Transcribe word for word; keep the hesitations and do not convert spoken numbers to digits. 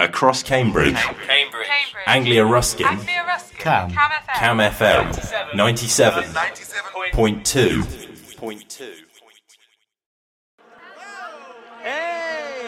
Across Cambridge. Cambridge. Anglia Ruskin. Anglia Ruskin. Cam. Cam F M. Cam F M. ninety-seven point two. Point two. Hey!